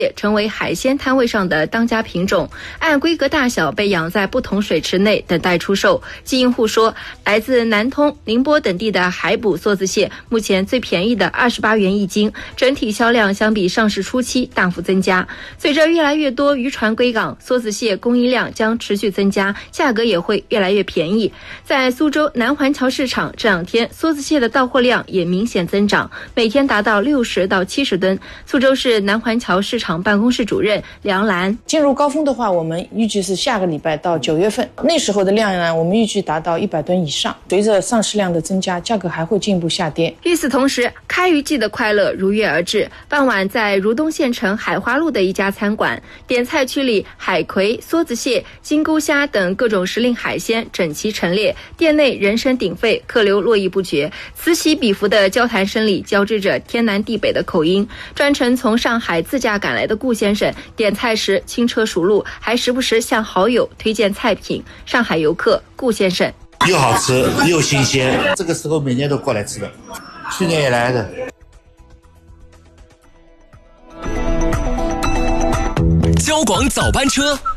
也成为海鲜摊位上的当家品种，按规格大小被养在不同水池内等待出售。经营户说，来自南通、宁波等地的海捕梭子蟹，目前最便宜的28元一斤，整体销量相比上市初期大幅增加。随着越来越多渔船归港，梭子蟹供应量将持续增加，价格也会越来越便宜。在苏州南环桥市场，这2天梭子蟹的到货量也明显增长，每天达到60到70吨。苏州市南环桥市场办公室主任梁兰： 进入高峰的话，我们预计是下个礼拜到9月份，那时候的量呢，我们预计达到100吨以上。随着上市量的增加，价格还会进一步下跌。 与此同时，开渔季的快乐如约而至。傍晚，在如东县城海花路的一家餐馆，点菜区里海葵、梭子蟹、金钩虾等各种时令海鲜整齐陈列，店内人声鼎沸，客流络绎不绝，此起彼伏的交谈声里交织着天南地北的口音。专程从上海自驾赶来的顾先生点菜时轻车熟路，还时不时向好友推荐菜品。上海游客顾先生： 又好吃又新鲜，这个时候每年都过来吃的，去年也来的。 交广早班车。